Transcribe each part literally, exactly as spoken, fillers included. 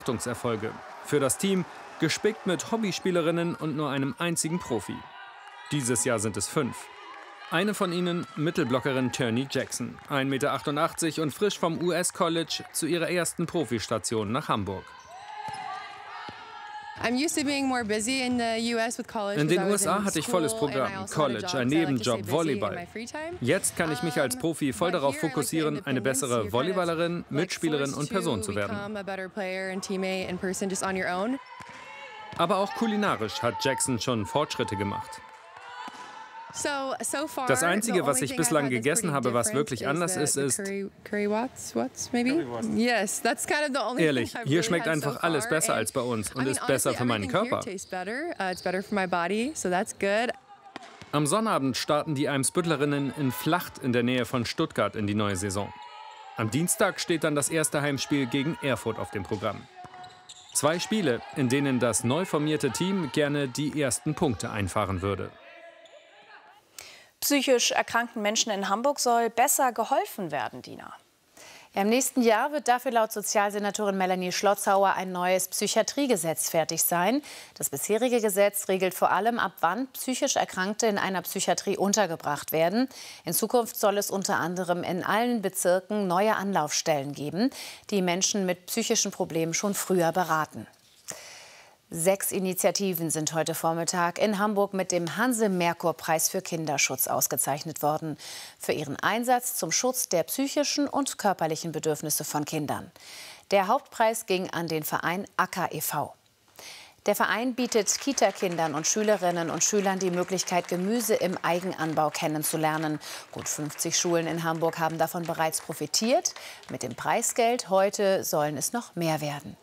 Erfolge. Für das Team gespickt mit Hobbyspielerinnen und nur einem einzigen Profi. Dieses Jahr sind es fünf. Eine von ihnen, Mittelblockerin Turney Jackson, ein Meter achtundachtzig und frisch vom U S-College zu ihrer ersten Profistation nach Hamburg. In den U S A hatte ich volles Programm, College, ein Nebenjob, Volleyball. Jetzt kann ich mich als Profi voll darauf fokussieren, eine bessere Volleyballerin, Mitspielerin und Person zu werden. Aber auch kulinarisch hat Jackson schon Fortschritte gemacht. Das Einzige, was ich bislang gegessen habe, was wirklich anders ist, ist... Ehrlich, hier schmeckt einfach alles besser als bei uns und ist besser für meinen Körper. Am Sonnabend starten die Eimsbüttlerinnen in Flacht in der Nähe von Stuttgart in die neue Saison. Am Dienstag steht dann das erste Heimspiel gegen Erfurt auf dem Programm. Zwei Spiele, in denen das neu formierte Team gerne die ersten Punkte einfahren würde. Psychisch erkrankten Menschen in Hamburg soll besser geholfen werden, Dina. Ja, im nächsten Jahr wird dafür laut Sozialsenatorin Melanie Schlotzhauer ein neues Psychiatriegesetz fertig sein. Das bisherige Gesetz regelt vor allem, ab wann psychisch Erkrankte in einer Psychiatrie untergebracht werden. In Zukunft soll es unter anderem in allen Bezirken neue Anlaufstellen geben, die Menschen mit psychischen Problemen schon früher beraten. Sechs Initiativen sind heute Vormittag in Hamburg mit dem Hanse-Merkur-Preis für Kinderschutz ausgezeichnet worden. Für ihren Einsatz zum Schutz der psychischen und körperlichen Bedürfnisse von Kindern. Der Hauptpreis ging an den Verein Acker e V Der Verein bietet Kita-Kindern und Schülerinnen und Schülern die Möglichkeit, Gemüse im Eigenanbau kennenzulernen. Gut fünfzig Schulen in Hamburg haben davon bereits profitiert. Mit dem Preisgeld heute sollen es noch mehr werden.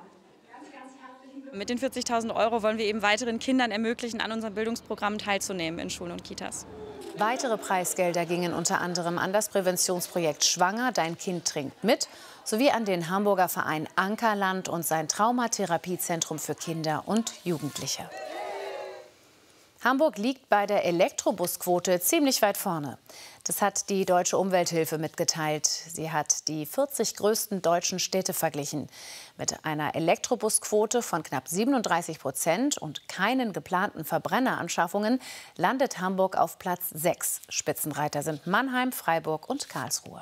Mit den vierzigtausend Euro wollen wir eben weiteren Kindern ermöglichen, an unseren Bildungsprogrammen teilzunehmen in Schulen und Kitas. Weitere Preisgelder gingen unter anderem an das Präventionsprojekt Schwanger, dein Kind trinkt mit, sowie an den Hamburger Verein Ankerland und sein Traumatherapiezentrum für Kinder und Jugendliche. Hamburg liegt bei der Elektrobusquote ziemlich weit vorne. Das hat die Deutsche Umwelthilfe mitgeteilt. Sie hat die vierzig größten deutschen Städte verglichen. Mit einer Elektrobusquote von knapp siebenunddreißig Prozent und keinen geplanten Verbrenneranschaffungen landet Hamburg auf Platz sechs. Spitzenreiter sind Mannheim, Freiburg und Karlsruhe.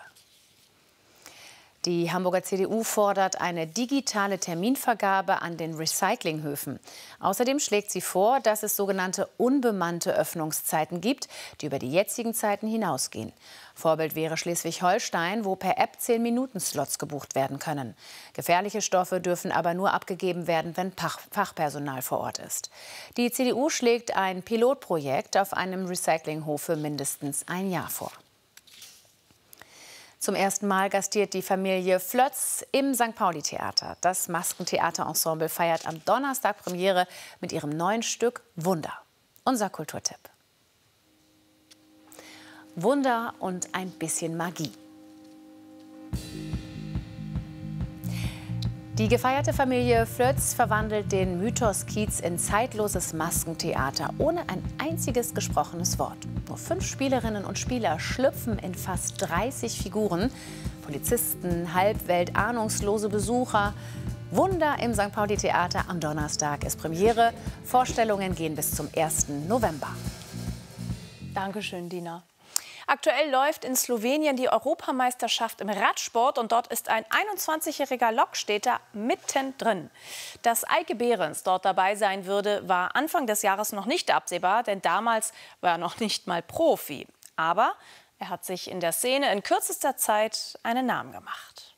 Die Hamburger C D U fordert eine digitale Terminvergabe an den Recyclinghöfen. Außerdem schlägt sie vor, dass es sogenannte unbemannte Öffnungszeiten gibt, die über die jetzigen Zeiten hinausgehen. Vorbild wäre Schleswig-Holstein, wo per App zehn-Minuten-Slots gebucht werden können. Gefährliche Stoffe dürfen aber nur abgegeben werden, wenn Fachpersonal vor Ort ist. Die C D U schlägt ein Pilotprojekt auf einem Recyclinghof für mindestens ein Jahr vor. Zum ersten Mal gastiert die Familie Flötz im Sankt Pauli-Theater. Das Maskentheaterensemble feiert am Donnerstag Premiere mit ihrem neuen Stück Wunder. Unser Kulturtipp. Wunder und ein bisschen Magie. Die gefeierte Familie Flötz verwandelt den Mythos Kiez in zeitloses Maskentheater ohne ein einziges gesprochenes Wort. Nur fünf Spielerinnen und Spieler schlüpfen in fast dreißig Figuren. Polizisten, Halbwelt, ahnungslose Besucher. Wunder im Sankt Pauli-Theater am Donnerstag ist Premiere. Vorstellungen gehen bis zum ersten November. Dankeschön, Dina. Aktuell läuft in Slowenien die Europameisterschaft im Radsport und dort ist ein einundzwanzigjähriger Lokstädter mittendrin. Dass Eike Behrens dort dabei sein würde, war Anfang des Jahres noch nicht absehbar, denn damals war er noch nicht mal Profi. Aber er hat sich in der Szene in kürzester Zeit einen Namen gemacht.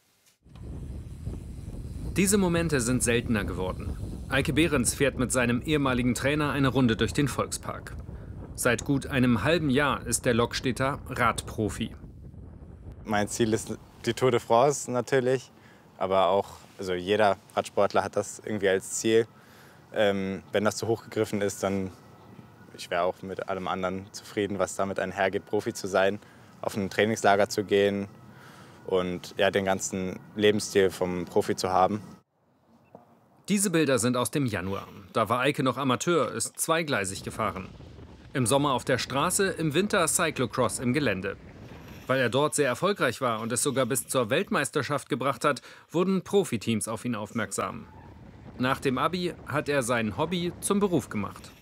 Diese Momente sind seltener geworden. Eike Behrens fährt mit seinem ehemaligen Trainer eine Runde durch den Volkspark. Seit gut einem halben Jahr ist der Lokstädter Radprofi. Mein Ziel ist die Tour de France natürlich, aber auch also jeder Radsportler hat das irgendwie als Ziel. Ähm, wenn das zu hoch gegriffen ist, dann ich wäre auch mit allem anderen zufrieden, was damit einhergeht, Profi zu sein, auf ein Trainingslager zu gehen und ja, den ganzen Lebensstil vom Profi zu haben. Diese Bilder sind aus dem Januar. Da war Eike noch Amateur, ist zweigleisig gefahren. Im Sommer auf der Straße, im Winter Cyclocross im Gelände. Weil er dort sehr erfolgreich war und es sogar bis zur Weltmeisterschaft gebracht hat, wurden Profiteams auf ihn aufmerksam. Nach dem Abi hat er sein Hobby zum Beruf gemacht.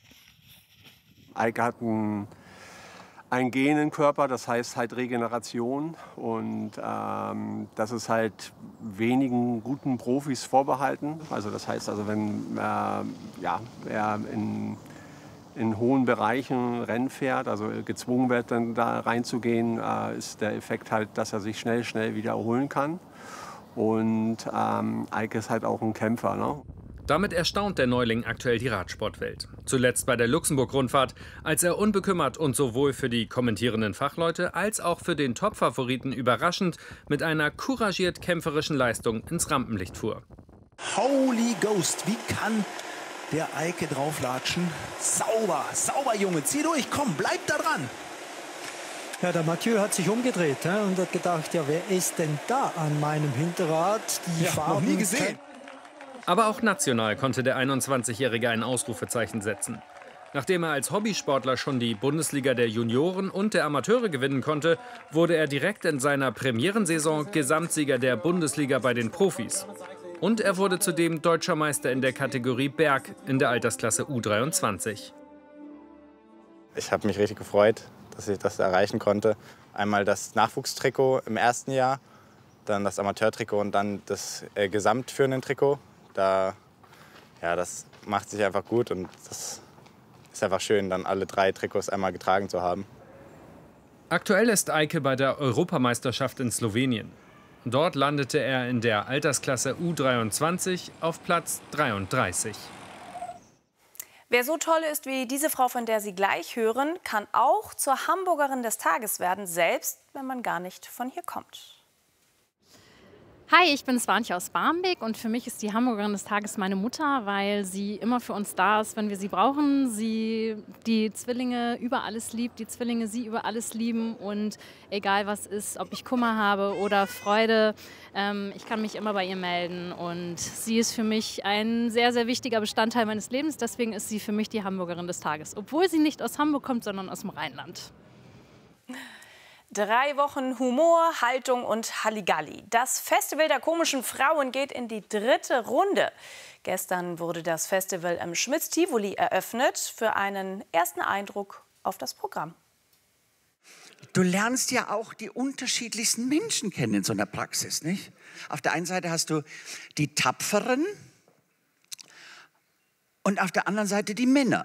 Eike hat einen, einen Genenkörper, das heißt halt Regeneration. Und ähm, das ist halt wenigen guten Profis vorbehalten. Also das heißt, also wenn äh, ja, er in, in hohen Bereichen Rennen fährt, also gezwungen wird, dann da reinzugehen, äh, ist der Effekt halt, dass er sich schnell, schnell wieder erholen kann. Und ähm, Eike ist halt auch ein Kämpfer, ne? Damit erstaunt der Neuling aktuell die Radsportwelt. Zuletzt bei der Luxemburg-Rundfahrt, als er unbekümmert und sowohl für die kommentierenden Fachleute als auch für den Topfavoriten überraschend mit einer couragiert kämpferischen Leistung ins Rampenlicht fuhr. Holy Ghost, wie kann der Eike drauflatschen? Sauber, sauber, Junge, zieh durch, komm, bleib da dran. Ja, der Mathieu hat sich umgedreht, he, und hat gedacht, ja, wer ist denn da an meinem Hinterrad? Die ja, Farben noch nie gesehen. Aber auch national konnte der einundzwanzigjährige ein Ausrufezeichen setzen. Nachdem er als Hobbysportler schon die Bundesliga der Junioren und der Amateure gewinnen konnte, wurde er direkt in seiner Premierensaison Gesamtsieger der Bundesliga bei den Profis. Und er wurde zudem deutscher Meister in der Kategorie Berg in der Altersklasse U dreiundzwanzig. Ich habe mich richtig gefreut, dass ich das erreichen konnte. Einmal das Nachwuchstrikot im ersten Jahr, dann das Amateurtrikot und dann das äh, gesamtführende Trikot. Da, ja, das macht sich einfach gut und das ist einfach schön, dann alle drei Trikots einmal getragen zu haben. Aktuell ist Eike bei der Europameisterschaft in Slowenien. Dort landete er in der Altersklasse U dreiundzwanzig auf Platz dreiunddreißig. Wer so toll ist wie diese Frau, von der Sie gleich hören, kann auch zur Hamburgerin des Tages werden, selbst wenn man gar nicht von hier kommt. Hi, ich bin Swantje aus Barmbek und für mich ist die Hamburgerin des Tages meine Mutter, weil sie immer für uns da ist, wenn wir sie brauchen. Sie die Zwillinge über alles liebt, die Zwillinge sie über alles lieben und egal was ist, ob ich Kummer habe oder Freude, ähm, ich kann mich immer bei ihr melden und sie ist für mich ein sehr, sehr wichtiger Bestandteil meines Lebens. Deswegen ist sie für mich die Hamburgerin des Tages, obwohl sie nicht aus Hamburg kommt, sondern aus dem Rheinland. Drei Wochen Humor, Haltung und Halligalli. Das Festival der komischen Frauen geht in die dritte Runde. Gestern wurde das Festival im Schmitz-Tivoli eröffnet. Für einen ersten Eindruck auf das Programm. Du lernst ja auch die unterschiedlichsten Menschen kennen in so einer Praxis, nicht? Auf der einen Seite hast du die Tapferen und auf der anderen Seite die Männer.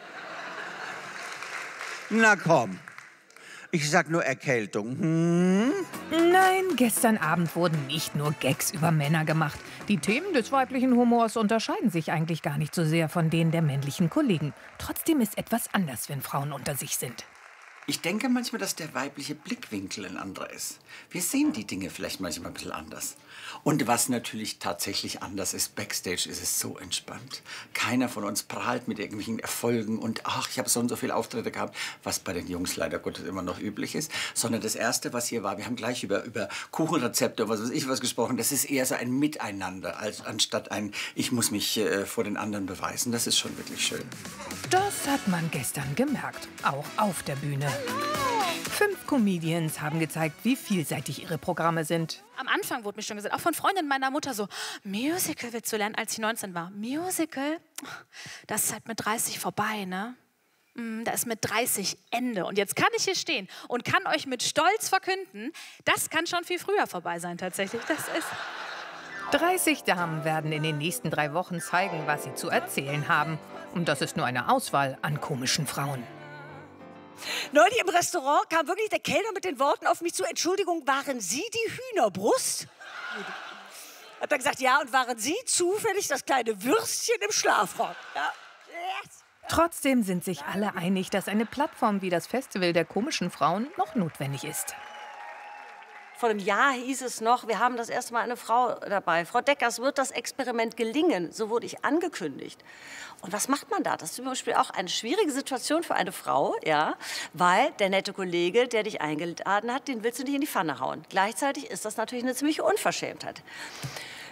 Na komm. Ich sag nur Erkältung. Hm? Nein, gestern Abend wurden nicht nur Gags über Männer gemacht. Die Themen des weiblichen Humors unterscheiden sich eigentlich gar nicht so sehr von denen der männlichen Kollegen. Trotzdem ist etwas anders, wenn Frauen unter sich sind. Ich denke manchmal, dass der weibliche Blickwinkel ein anderer ist. Wir sehen die Dinge vielleicht manchmal ein bisschen anders. Und was natürlich tatsächlich anders ist, Backstage ist es so entspannt. Keiner von uns prahlt mit irgendwelchen Erfolgen und ach, ich habe so und so viele Auftritte gehabt, was bei den Jungs leider Gottes immer noch üblich ist. Sondern das Erste, was hier war, wir haben gleich über, über Kuchenrezepte oder was weiß ich was gesprochen, das ist eher so ein Miteinander, als anstatt ein, ich muss mich äh, vor den anderen beweisen. Das ist schon wirklich schön. Das hat man gestern gemerkt, auch auf der Bühne. Fünf Comedians haben gezeigt, wie vielseitig ihre Programme sind. Am Anfang wurde mir schon gesagt, auch von Freundinnen meiner Mutter so, Musical willst du lernen, als ich neunzehn war. Musical? Das ist halt mit dreißig vorbei, ne? Da ist mit dreißig Ende. Und jetzt kann ich hier stehen und kann euch mit Stolz verkünden, das kann schon viel früher vorbei sein tatsächlich. Das ist... dreißig Damen werden in den nächsten drei Wochen zeigen, was sie zu erzählen haben. Und das ist nur eine Auswahl an komischen Frauen. Neulich im Restaurant kam wirklich der Kellner mit den Worten auf mich zu, Entschuldigung, waren Sie die Hühnerbrust? Hat er gesagt, ja, und waren Sie zufällig das kleine Würstchen im Schlafrock? Ja. Yes. Trotzdem sind sich alle einig, dass eine Plattform wie das Festival der komischen Frauen noch notwendig ist. Vor einem Jahr hieß es noch, wir haben das erste Mal eine Frau dabei. Frau Deckers, wird das Experiment gelingen? So wurde ich angekündigt. Und was macht man da? Das ist zum Beispiel auch eine schwierige Situation für eine Frau, ja, weil der nette Kollege, der dich eingeladen hat, den willst du nicht in die Pfanne hauen. Gleichzeitig ist das natürlich eine ziemliche Unverschämtheit.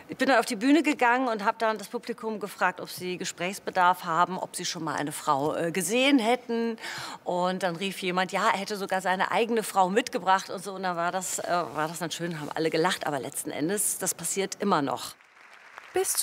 Ich bin dann auf die Bühne gegangen und habe dann das Publikum gefragt, ob sie Gesprächsbedarf haben, ob sie schon mal eine Frau äh, gesehen hätten. Und dann rief jemand, ja, er hätte sogar seine eigene Frau mitgebracht und so. Und dann war das, äh, war das dann schön, haben alle gelacht. Aber letzten Endes, das passiert immer noch. Bis